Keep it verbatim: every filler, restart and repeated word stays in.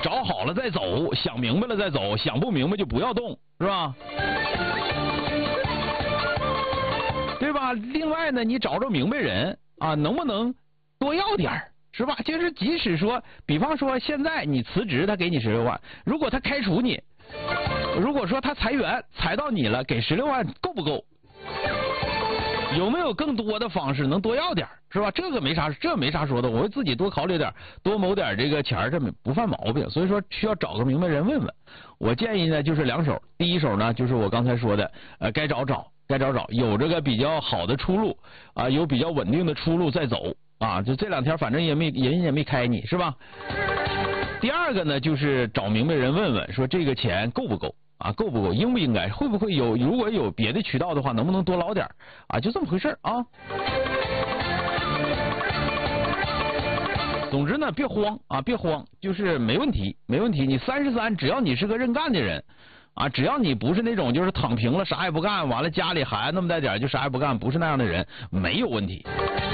找好了再走，想明白了再走，想不明白就不要动，是吧？对吧？另外呢，你找着明白人啊，能不能多要点儿，是吧？就是即使说，比方说现在你辞职，他给你十六万，如果他开除你，如果说他裁员裁到你了，给十六万够不够？有没有更多的方式能多要点，是吧？这个没啥，这没啥说的，我会自己多考虑点，多谋点这个钱，这不犯毛病。所以说需要找个明白人问问。我建议呢就是两手，第一手呢就是我刚才说的，呃，该找找，该找找，有这个比较好的出路啊，有比较稳定的出路再走啊。就这两天反正也没人也没开你，是吧？第二个呢就是找明白人问问，说这个钱够不够？啊，够不够？应不应该？会不会有？如果有别的渠道的话，能不能多捞点啊？就这么回事啊。总之呢，别慌啊，别慌，就是没问题，没问题。你三十三，只要你是个认干的人啊，只要你不是那种就是躺平了啥也不干，完了家里孩子那么带点就啥也不干，不是那样的人，没有问题。